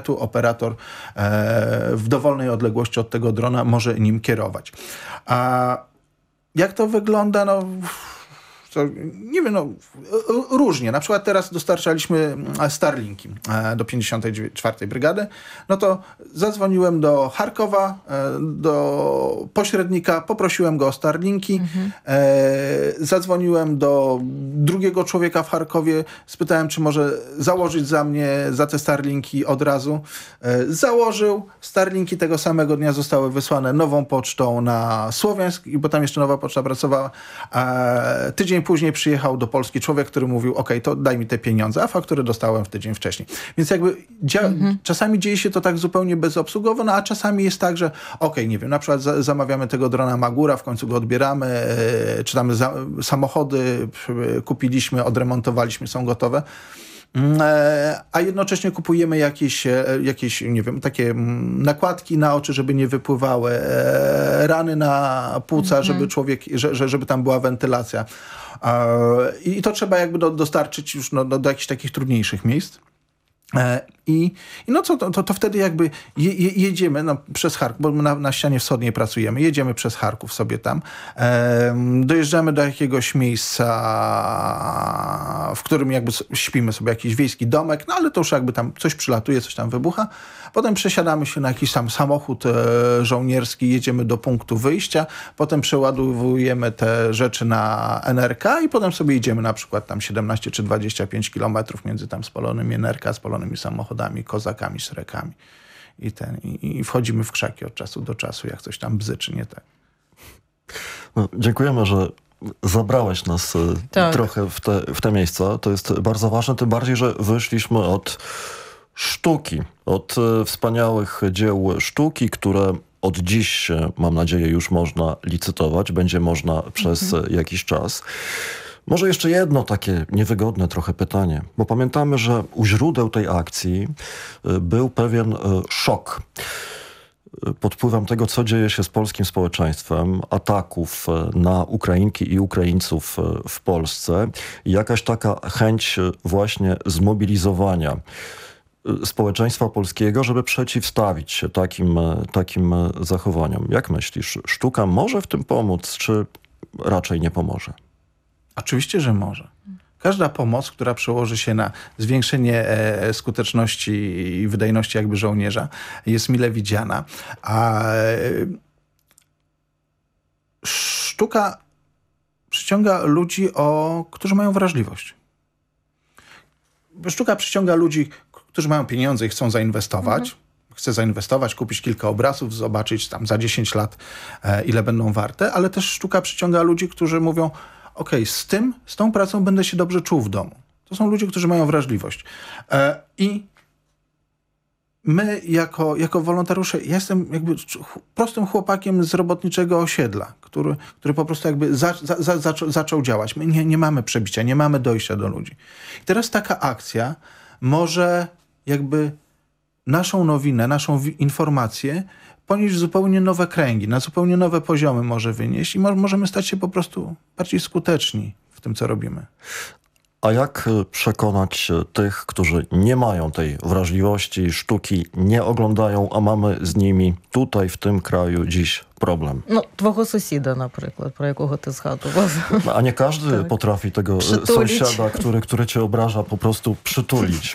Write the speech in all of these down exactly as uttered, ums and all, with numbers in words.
sprzętu, operator w dowolnej odległości od tego drona może nim kierować. A jak to wygląda? No... To, nie wiem, no, różnie. Na przykład teraz dostarczaliśmy Starlinki do pięćdziesiątej czwartej Brygady. No to zadzwoniłem do Charkowa, do pośrednika, poprosiłem go o Starlinki. Mhm. Zadzwoniłem do drugiego człowieka w Charkowie, spytałem, czy może założyć za mnie, za te Starlinki od razu. Założył. Starlinki tego samego dnia zostały wysłane nową pocztą na Słowiańsk, bo tam jeszcze nowa poczta pracowała. Tydzień później przyjechał do Polski człowiek, który mówił, ok, to daj mi te pieniądze, a fakturę dostałem w tydzień wcześniej. Więc jakby dzia- mhm. czasami dzieje się to tak zupełnie bezobsługowo, no a czasami jest tak, że ok, nie wiem, na przykład za- zamawiamy tego drona Magura, w końcu go odbieramy, yy, czy tam za- samochody yy, kupiliśmy, odremontowaliśmy, są gotowe. A jednocześnie kupujemy jakieś, jakieś, nie wiem, takie nakładki na oczy, żeby nie wypływały, rany na płuca, mm-hmm. żeby człowiek, że, żeby tam była wentylacja. I to trzeba jakby do, dostarczyć już no, do, do jakichś takich trudniejszych miejsc. I, i no co, to, to, to wtedy jakby je, je, jedziemy no, przez Charków, bo my na, na ścianie wschodniej pracujemy, jedziemy przez Charków sobie tam, e, dojeżdżamy do jakiegoś miejsca, w którym jakby śpimy sobie, jakiś wiejski domek, no ale to już jakby tam coś przylatuje, coś tam wybucha. Potem przesiadamy się na jakiś tam samochód e, żołnierski, jedziemy do punktu wyjścia, potem przeładowujemy te rzeczy na N R K i potem sobie idziemy na przykład tam siedemnaście czy dwadzieścia pięć kilometrów między tam spalonymi N R K, spalonymi samochodami, kozakami, szrekami i, ten, i, i wchodzimy w krzaki od czasu do czasu, jak coś tam bzy, czy nie tak. No, dziękujemy, że zabrałeś nas tak. trochę w te, w te miejsca. To jest bardzo ważne, tym bardziej, że wyszliśmy od sztuki, od wspaniałych dzieł sztuki, które od dziś, mam nadzieję, już można licytować. Będzie można przez mhm. jakiś czas. Może jeszcze jedno takie niewygodne trochę pytanie, bo pamiętamy, że u źródeł tej akcji był pewien szok pod wpływem tego, co dzieje się z polskim społeczeństwem, ataków na Ukrainki i Ukraińców w Polsce i jakaś taka chęć właśnie zmobilizowania społeczeństwa polskiego, żeby przeciwstawić się takim, takim zachowaniom. Jak myślisz, sztuka może w tym pomóc, czy raczej nie pomoże? Oczywiście, że może. Każda pomoc, która przełoży się na zwiększenie e, skuteczności i wydajności jakby żołnierza, jest mile widziana. A e, sztuka przyciąga ludzi, o, którzy mają wrażliwość. Sztuka przyciąga ludzi, którzy mają pieniądze i chcą zainwestować. Mhm. Chce zainwestować, kupić kilka obrazów, zobaczyć tam za dziesięć lat, e, ile będą warte, ale też sztuka przyciąga ludzi, którzy mówią, okej, z tym, z tą pracą będę się dobrze czuł w domu. To są ludzie, którzy mają wrażliwość. E, I my jako, jako wolontariusze, ja jestem jakby prostym chłopakiem z robotniczego osiedla, który, który po prostu jakby za, za, za, zaczął działać. My nie, nie mamy przebicia, nie mamy dojścia do ludzi. I teraz taka akcja może jakby naszą nowinę, naszą informację ponieść zupełnie nowe kręgi, na zupełnie nowe poziomy może wynieść i mo- możemy stać się po prostu bardziej skuteczni w tym, co robimy. A jak przekonać tych, którzy nie mają tej wrażliwości, sztuki nie oglądają, a mamy z nimi tutaj w tym kraju dziś problem? No, twojego sąsiada na przykład, pro jakiego ty zgadował. No, a nie każdy tak. potrafi tego przytulić. Sąsiada, który, który cię obraża, po prostu przytulić.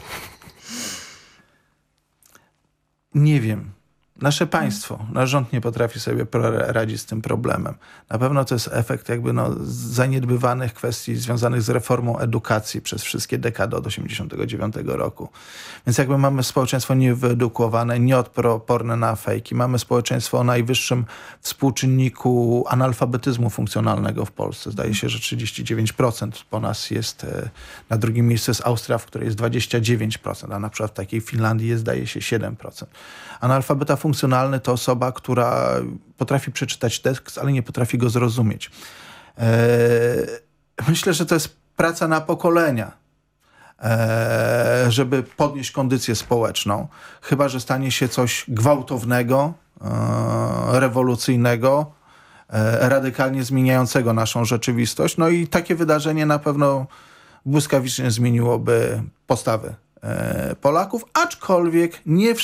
Nie wiem. Nasze państwo, nasz rząd nie potrafi sobie radzić z tym problemem. Na pewno to jest efekt jakby no zaniedbywanych kwestii związanych z reformą edukacji przez wszystkie dekady od osiemdziesiątego dziewiątego roku. Więc jakby mamy społeczeństwo niewyedukowane, nieodporne na fejki. Mamy społeczeństwo o najwyższym współczynniku analfabetyzmu funkcjonalnego w Polsce. Zdaje się, że trzydzieści dziewięć procent po nas jest, na drugim miejscu jest Austria, w której jest dwadzieścia dziewięć procent, a na przykład w takiej Finlandii jest, zdaje się, siedem procent. Analfabeta funkcjonalny to osoba, która potrafi przeczytać tekst, ale nie potrafi go zrozumieć. Eee, myślę, że to jest praca na pokolenia, eee, żeby podnieść kondycję społeczną. Chyba że stanie się coś gwałtownego, eee, rewolucyjnego, eee, radykalnie zmieniającego naszą rzeczywistość. No i takie wydarzenie na pewno błyskawicznie zmieniłoby postawy eee, Polaków, aczkolwiek nie